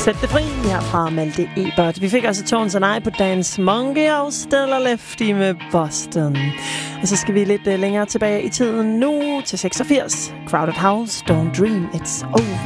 Sæt det fri her fra Malte Ebert. Vi fik altså Tones and I på Dance Monkey og Stella Lefty med Boston. Og så skal vi lidt længere tilbage i tiden nu til 86. Crowded House, Don't Dream It's Over.